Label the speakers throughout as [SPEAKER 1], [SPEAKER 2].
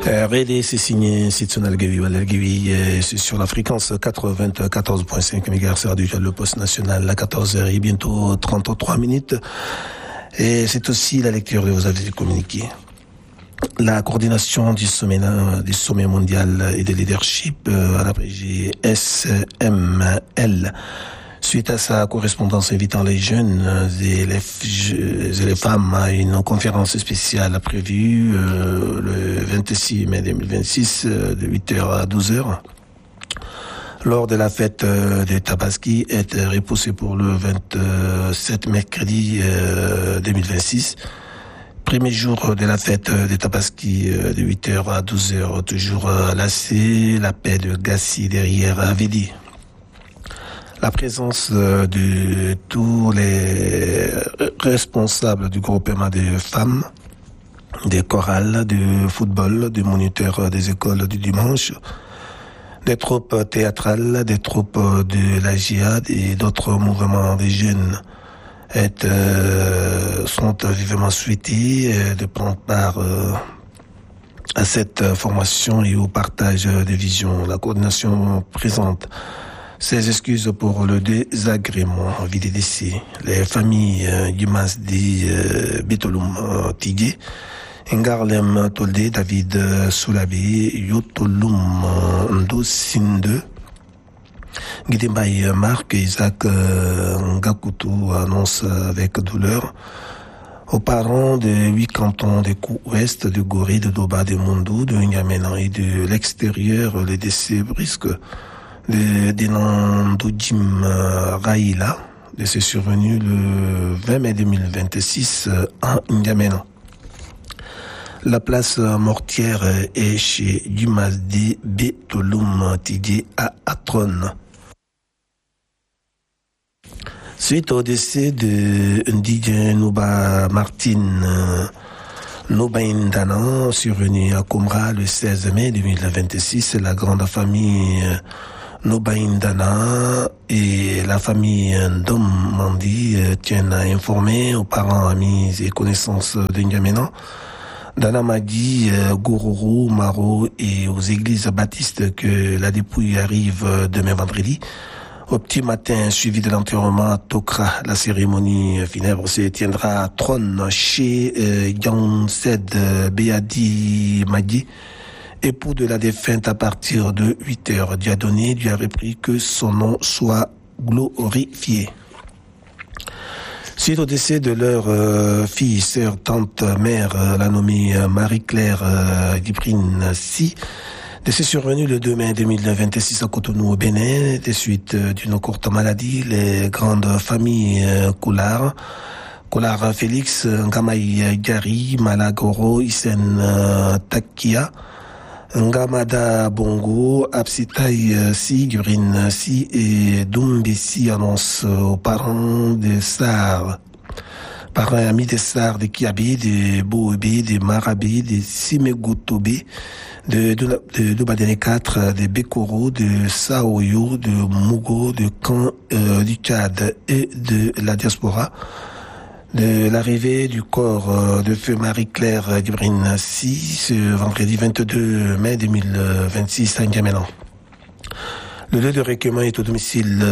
[SPEAKER 1] Redé, c'est signé Sitsonal Gavi, c'est sur la fréquence 94.5 MHz radio le poste national à 14h et bientôt 33 minutes. Et c'est aussi la lecture de vos avis communiqués. La coordination du sommet mondial et de leadership à l'abrégé SML. Suite à sa correspondance invitant les jeunes et les femmes à une conférence spéciale prévue le 26 mai 2026 de 8h à 12h. Lors de la fête des Tabaski est repoussée pour le 27 mercredi 2026. Premier jour de la fête des Tabaski de 8h à 12h, toujours lacé, la paix de Gassi derrière Avedi. La présence de tous les responsables du groupement de femmes, des chorales, de football, des moniteurs des écoles du dimanche, des troupes théâtrales, des troupes de la Jihad et d'autres mouvements des jeunes sont vivement souhaités de prendre part à cette formation et au partage des visions. La coordination présente ses excuses pour le désagrément VDDC. Les familles du Masdi Betolum Tigé, Ngarlem Tolde, David Soulabi, Yotolum Ndosinde, Guidembaï Marc, Isaac Ngakutu annonce avec douleur aux parents de 8 cantons des coups ouest, de Gorée, de Doba, de Mondou, de N'Yamena et de l'extérieur, les décès brusques de Nandojim Raïla, décès survenu le 20 mai 2026 à N'Yamena. La place mortière est chez Dumasdi Betolum Tidé à Atron. Suite au décès de Ndidje Nouba Martine Noubaindana, survenu à Komra le 16 mai 2026, la grande famille Noubaindana et la famille Ndom Mandi tiennent à informer aux parents, amis et connaissances de N'Yamena, d'Anamadi, Gororo, Maro et aux églises baptistes que la dépouille arrive demain vendredi. Au petit matin, suivi de l'enterrement à Tokra, la cérémonie funèbre se tiendra à Tron chez Yansed Beadi Madi, époux de la défunte à partir de 8h. Dieudonné lui a repris que son nom soit glorifié. Suite au décès de leur fille, sœur, tante, mère, la nommée Marie-Claire Dibrine Si, décès survenu le 2 mai 2026 à Cotonou au Bénin, des suites d'une courte maladie, les grandes familles Koulard Félix, Ngamaï Gari, Malagoro, Isen Takia, Ngamada Bongo, Absitaï Si, Gurine Si et Doumbé Si annoncent aux parents des Sars, parents et amis des Sars, des Kiabé, des Boobé, des Marabé, des Simegotobé, de Badene 4, de Bekoro, de Saoyo, de Mugo, de Camp du Tchad et de la diaspora, de l'arrivée du corps de feu Marie-Claire Dibrine Si ce vendredi 22 mai 2026 à N'Djamena. Le lieu de recueillement est au domicile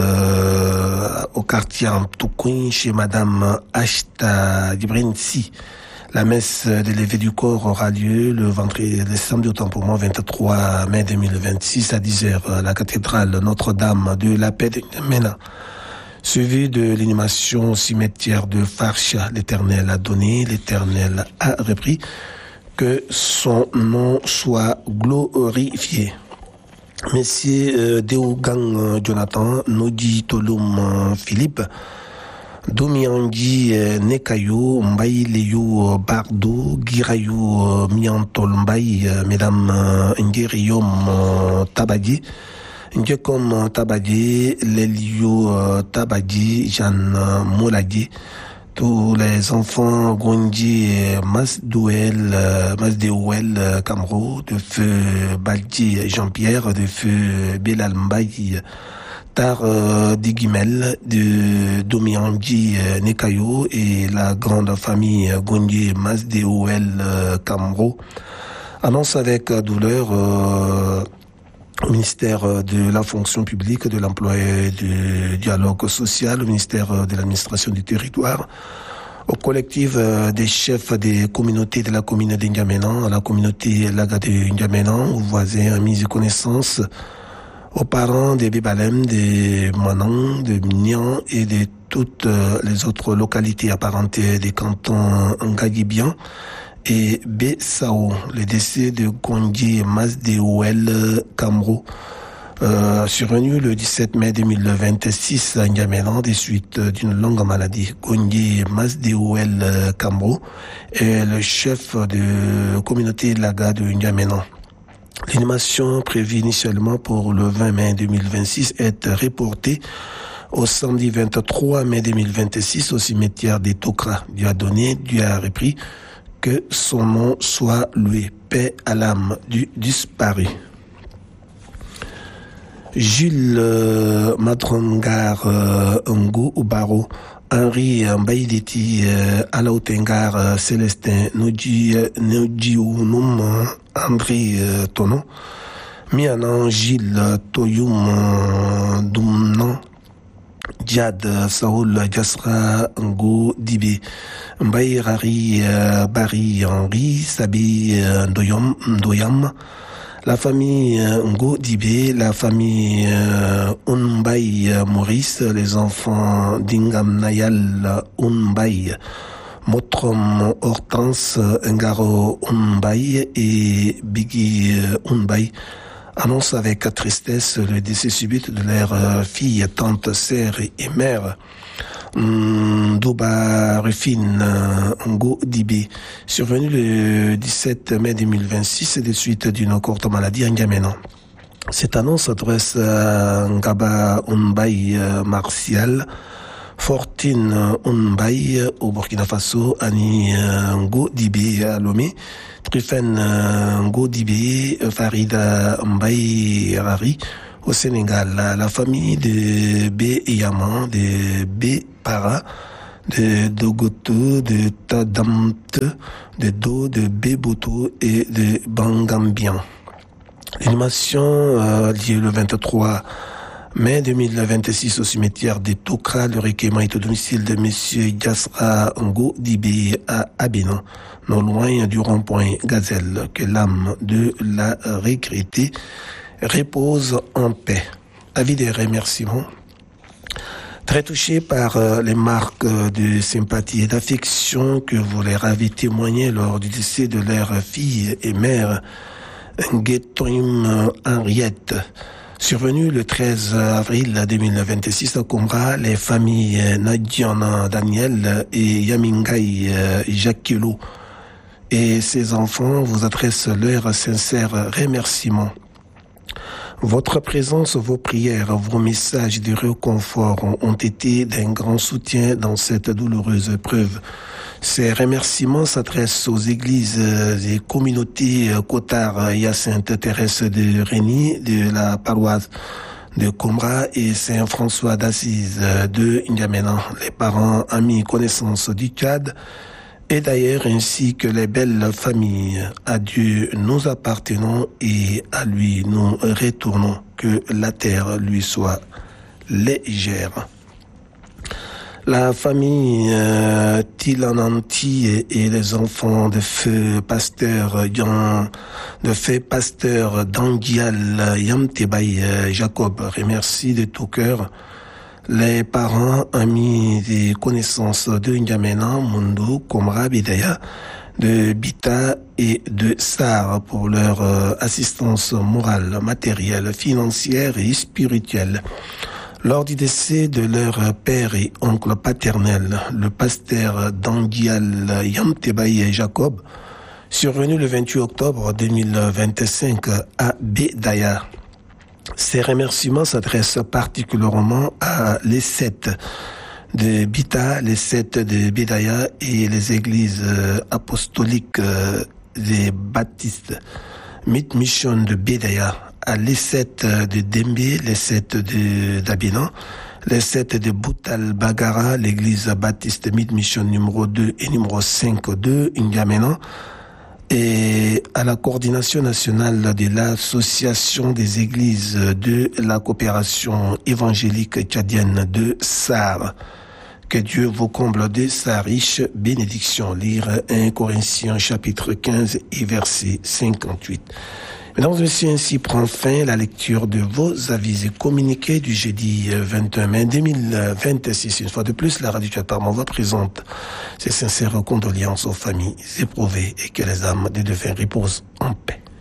[SPEAKER 1] au quartier Mtoukoun chez Madame Ashta Dibrine Si. La messe de levée du corps aura lieu le samedi autant pour moi 23 mai 2026 à 10h à la cathédrale Notre-Dame de la Paix de N'Djamena. Suivi de l'inhumation au cimetière de Farsha. L'Éternel a donné, l'Éternel a repris, que son nom soit glorifié. Messieurs Deougang Jonathan, Nodi Tolum Philippe, Domiangi Nekayo, Mbaye Leyo Bardo, Girayo Miantol Mbaye, Mesdames Ngerium Tabadi, Njekom Tabadi, Lelio Tabadi, Jeanne Moladi, tous les enfants Gondi Masdouel Camro, de feu Baldi Jean-Pierre, de feu Belal Mbaye, Tar Digimel, de Domiangi Nekayo et la grande famille Gondi Masdouel Camro, Annonce avec douleur au ministère de la fonction publique, de l'emploi et du dialogue social, au ministère de l'administration du territoire, au collectif des chefs des communautés de la commune de N'Djamena, à la communauté Laga de N'Djamena, aux voisins, amis et connaissances, aux parents de Bibalem, de Manan, de Mignan et de toutes les autres localités apparentées des cantons Ngagibian et Bessao, le décès de Gondie Masdéouel Camro, survenu le 17 mai 2026 à N'Djamena des suites d'une longue maladie. Gondie Masdéouel Camro est le chef de communauté Laga de N'Djamena. L'inhumation prévue initialement pour le 20 mai 2026 est reportée au samedi 23 mai 2026 au cimetière des Tokra. Dieu a donné, Dieu a repris, que son nom soit loué. Paix à l'âme du disparu. Jules Matrongar Ngo Ubaro, Henri Mbaïdeti, Alaoutengar Célestin, Nodjiounoum, André Tonon, Mianan Gilles Toyoum Doumnan, Diad Saoul Diasra Ngo Dibé, Mbaïrari Bari Henri Sabi Ndoyam, la famille Ngo Dibé, la famille Unbaï Maurice, les enfants d'Ingam Nayal Unbaï, Motrom Hortense Ngaro Unbaï et Biggie Unbaï annoncent avec tristesse le décès subit de leur fille, tante, sœur et mère. Douba Rufine Ngo Dibé, survenu le 17 mai 2026 de suite d'une courte maladie à N'Djamena. Cette annonce s'adresse à Ngaba Unbaï Martial, Fortune Unbaï au Burkina Faso, Annie Ngo Dibé à Lomé, Trufen Ngo Dibé, Farida Mbaï Rari au Sénégal, la famille de B. Yaman, de B. Para, de Dogoto, de Tadamte, de Do, de Beboto et de Bangambian. L'inhumation liée le 23 mai 2026 au cimetière des Tokra, le recueillement est au domicile de M. Diasra Ngo Dibé à Abénan, non loin du rond-point Gazelle. Que l'âme de la regrettée repose en paix. Avis des remerciements. Très touché par les marques de sympathie et d'affection que vous leur avez témoigné lors du décès de leur fille et mère, Nguetoim Henriette. Survenu le 13 avril 2026 à Combra, les familles Nadiana Daniel et Yamingai Jacquelot et ses enfants vous adressent leurs sincères remerciements. Votre présence, vos prières, vos messages de réconfort ont été d'un grand soutien dans cette douloureuse épreuve. Ces remerciements s'adressent aux églises et communautés Cotard, Hyacinthe, Thérèse de Rény, de la paroisse de Combra et Saint-François d'Assise de N'Djamena, les parents, amis, connaissances du Tchad, et d'ailleurs ainsi que les belles familles. À Dieu nous appartenons et à lui nous retournons. Que la terre lui soit légère. La famille Tilananti et les enfants de feu pasteur Dangial Yamtebaï Jacob remercie de tout cœur les parents, amis et connaissances de N'Djamena, Mundo, Komra, Bidaya, de Bita et de Sar pour leur assistance morale, matérielle, financière et spirituelle. Lors du décès de leur père et oncle paternel, le pasteur Dangial Yamtebaï Jacob, survenu le 28 octobre 2025 à Bédaya. Ces remerciements s'adressent particulièrement à les 7 de Bita, les 7 de Bédaya et les églises apostoliques des baptistes, Mission de Bédaya, à les 7 de Dembe, les 7 d'Abénan, les 7 de Boutal Bagara, l'église baptiste Mission numéro 2 et numéro 5 de N'Djamena, et à la coordination nationale de l'association des églises de la coopération évangélique tchadienne de SAR. Que Dieu vous comble de sa riche bénédiction. Lire 1 Corinthiens chapitre 15 et verset 58. Mesdames et messieurs, ainsi prend fin la lecture de vos avis et communiqués du jeudi 21 mai 2026. Une fois de plus, la radio Tchad Parlement va présente ses sincères condoléances aux familles éprouvées et que les âmes des défunts reposent en paix.